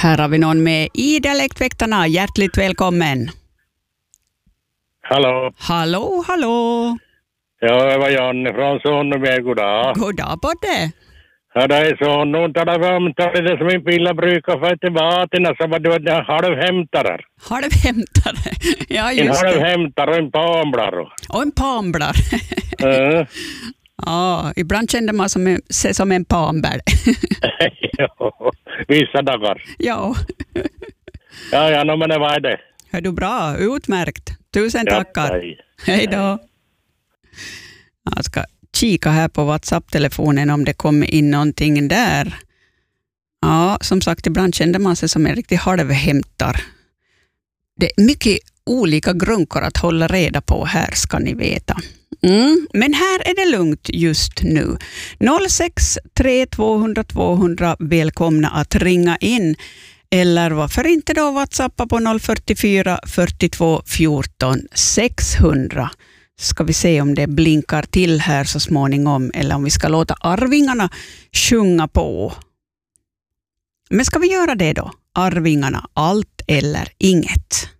Här har vi någon med i Dialektväktarna. Hjärtligt välkommen. Hallå. Hallå, hallå. Ja, det var Janne från Sonneberg. Goddag. Goddag på det. Ja, det är så. Nu talar vi om det som min pilla brukar få till vatina, så var det en halvhämtare. Halvhämtare. Ja, En just det. halvhämtare och en pamblare. Och en pamblar. Ja, ibland kände man sig som en pambär. Ja, vissa dagar. Ja. Ja, men det var det. Är du bra? Utmärkt. Tusen tackar. Ja, Hej då. Jag ska kika här på WhatsApp-telefonen om det kommer in någonting där. Ja, som sagt, ibland kände man sig som en riktig halvhämtar. Det är mycket olika grunkor att hålla reda på här, ska ni veta. Men här är det lugnt just nu. 063 200 200, välkomna att ringa in. Eller varför inte då WhatsAppa på 044 42 14 600. Ska vi se om det blinkar till här så småningom, eller om vi ska låta Arvingarna sjunga på. Men ska vi göra det då? Arvingarna, allt eller inget.